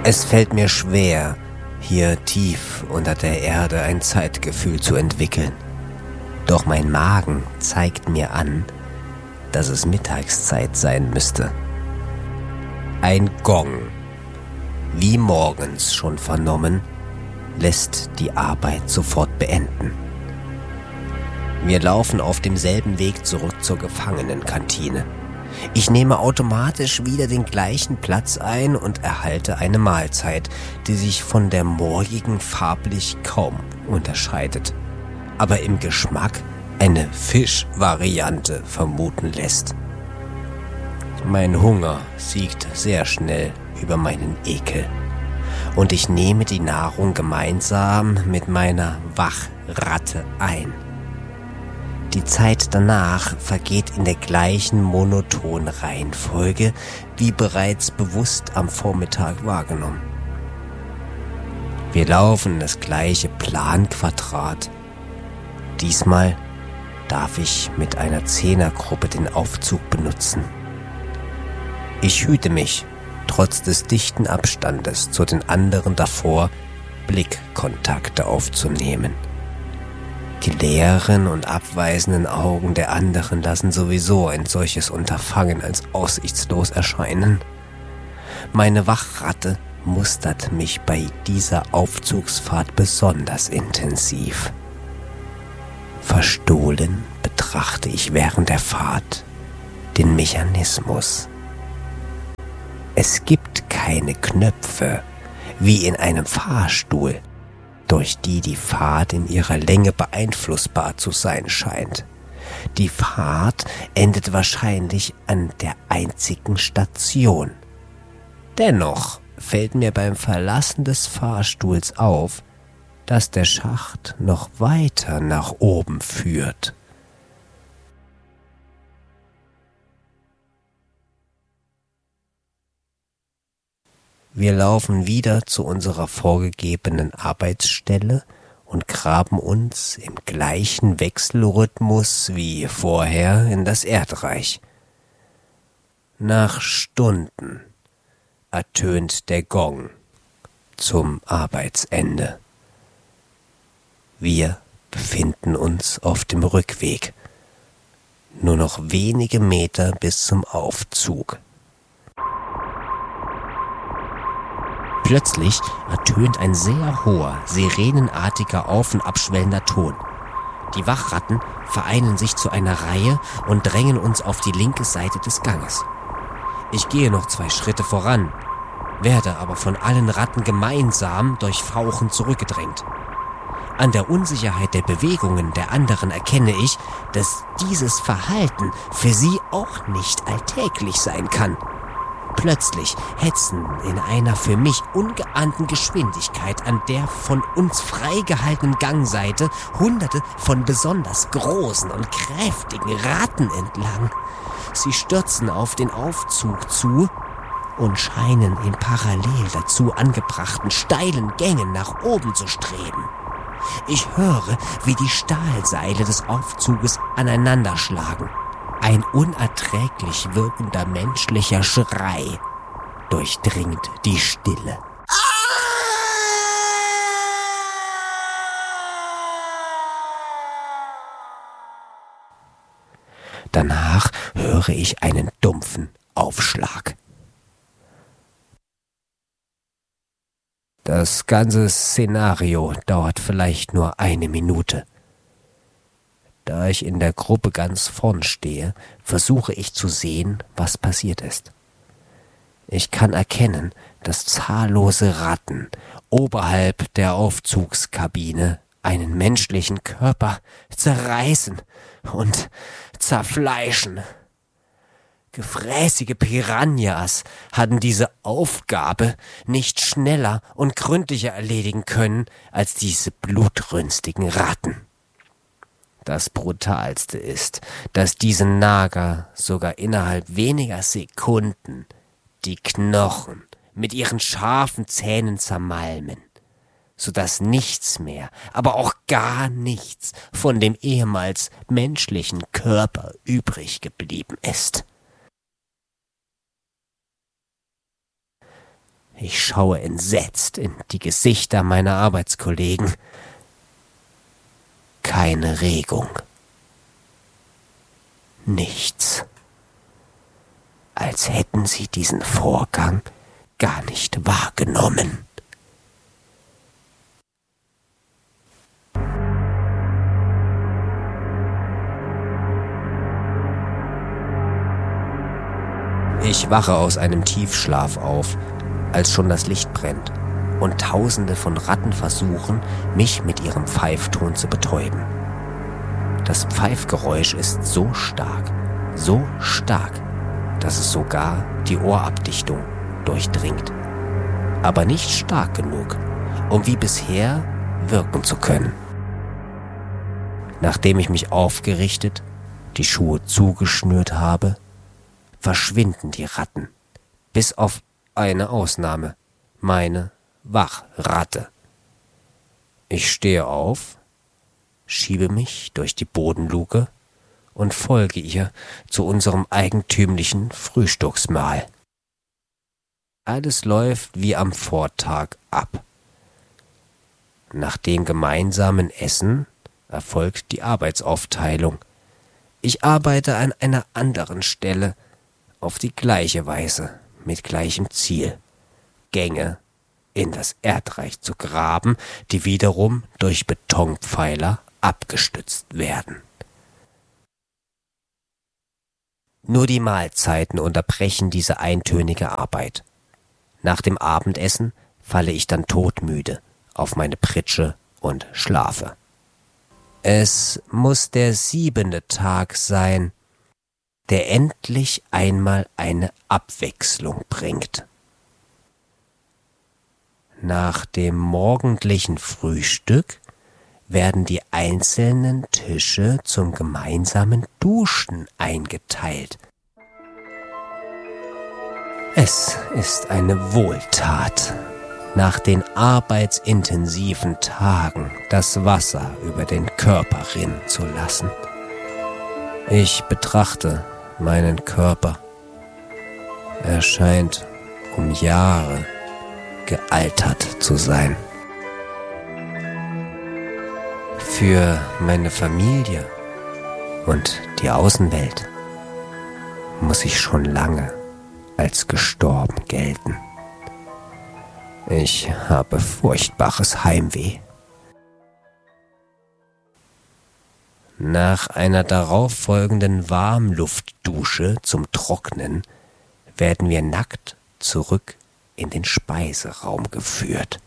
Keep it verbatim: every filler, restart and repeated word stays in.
Es fällt mir schwer, hier tief unter der Erde ein Zeitgefühl zu entwickeln. Doch mein Magen zeigt mir an, dass es Mittagszeit sein müsste. Ein Gong, wie morgens schon vernommen, lässt die Arbeit sofort beenden. Wir laufen auf demselben Weg zurück zur Gefangenenkantine. Ich nehme automatisch wieder den gleichen Platz ein und erhalte eine Mahlzeit, die sich von der morgigen farblich kaum unterscheidet, aber im Geschmack eine Fischvariante vermuten lässt. Mein Hunger siegt sehr schnell über meinen Ekel und ich nehme die Nahrung gemeinsam mit meiner Wachratte ein. Die Zeit danach vergeht in der gleichen monotonen Reihenfolge wie bereits bewusst am Vormittag wahrgenommen. Wir laufen das gleiche Planquadrat. Diesmal darf ich mit einer Zehnergruppe den Aufzug benutzen. Ich hüte mich, trotz des dichten Abstandes zu den anderen davor, Blickkontakte aufzunehmen. Die leeren und abweisenden Augen der anderen lassen sowieso ein solches Unterfangen als aussichtslos erscheinen. Meine Wachratte mustert mich bei dieser Aufzugsfahrt besonders intensiv. Verstohlen betrachte ich während der Fahrt den Mechanismus. Es gibt keine Knöpfe, wie in einem Fahrstuhl, durch die die Fahrt in ihrer Länge beeinflussbar zu sein scheint. Die Fahrt endet wahrscheinlich an der einzigen Station. Dennoch fällt mir beim Verlassen des Fahrstuhls auf, dass der Schacht noch weiter nach oben führt. Wir laufen wieder zu unserer vorgegebenen Arbeitsstelle und graben uns im gleichen Wechselrhythmus wie vorher in das Erdreich. Nach Stunden ertönt der Gong zum Arbeitsende. Wir befinden uns auf dem Rückweg. Nur noch wenige Meter bis zum Aufzug. Plötzlich ertönt ein sehr hoher, sirenenartiger, auf- und abschwellender Ton. Die Wachratten vereinen sich zu einer Reihe und drängen uns auf die linke Seite des Ganges. Ich gehe noch zwei Schritte voran, werde aber von allen Ratten gemeinsam durch Fauchen zurückgedrängt. An der Unsicherheit der Bewegungen der anderen erkenne ich, dass dieses Verhalten für sie auch nicht alltäglich sein kann. Plötzlich hetzen in einer für mich ungeahnten Geschwindigkeit an der von uns freigehaltenen Gangseite Hunderte von besonders großen und kräftigen Ratten entlang. Sie stürzen auf den Aufzug zu und scheinen in parallel dazu angebrachten steilen Gängen nach oben zu streben. Ich höre, wie die Stahlseile des Aufzuges aneinanderschlagen. Ein unerträglich wirkender menschlicher Schrei durchdringt die Stille. Danach höre ich einen dumpfen Aufschlag. Das ganze Szenario dauert vielleicht nur eine Minute. Da ich in der Gruppe ganz vorn stehe, versuche ich zu sehen, was passiert ist. Ich kann erkennen, dass zahllose Ratten oberhalb der Aufzugskabine einen menschlichen Körper zerreißen und zerfleischen. Gefräßige Piranhas hatten diese Aufgabe nicht schneller und gründlicher erledigen können als diese blutrünstigen Ratten. Das Brutalste ist, dass diese Nager sogar innerhalb weniger Sekunden die Knochen mit ihren scharfen Zähnen zermalmen, sodass nichts mehr, aber auch gar nichts von dem ehemals menschlichen Körper übrig geblieben ist. Ich schaue entsetzt in die Gesichter meiner Arbeitskollegen. Keine Regung. Nichts. Als hätten sie diesen Vorgang gar nicht wahrgenommen. Ich wache aus einem Tiefschlaf auf, als schon das Licht brennt und Tausende von Ratten versuchen, mich mit ihrem Pfeifton zu betäuben. Das Pfeifgeräusch ist so stark, so stark, dass es sogar die Ohrabdichtung durchdringt. Aber nicht stark genug, um wie bisher wirken zu können. Nachdem ich mich aufgerichtet, die Schuhe zugeschnürt habe, verschwinden die Ratten, bis auf eine Ausnahme, meine Wachratte. Ich stehe auf, schiebe mich durch die Bodenluke und folge ihr zu unserem eigentümlichen Frühstücksmahl. Alles läuft wie am Vortag ab. Nach dem gemeinsamen Essen erfolgt die Arbeitsaufteilung. Ich arbeite an einer anderen Stelle, auf die gleiche Weise, mit gleichem Ziel, Gänge in das Erdreich zu graben, die wiederum durch Betonpfeiler abgestützt werden. Nur die Mahlzeiten unterbrechen diese eintönige Arbeit. Nach dem Abendessen falle ich dann todmüde auf meine Pritsche und schlafe. Es muss der siebente Tag sein, der endlich einmal eine Abwechslung bringt. Nach dem morgendlichen Frühstück werden die einzelnen Tische zum gemeinsamen Duschen eingeteilt. Es ist eine Wohltat, nach den arbeitsintensiven Tagen das Wasser über den Körper rinnen zu lassen. Ich betrachte meinen Körper. Er scheint um Jahre gealtert zu sein. Für meine Familie und die Außenwelt muss ich schon lange als gestorben gelten. Ich habe furchtbares Heimweh. Nach einer darauffolgenden Warmluftdusche zum Trocknen werden wir nackt zurück in den Speiseraum geführt.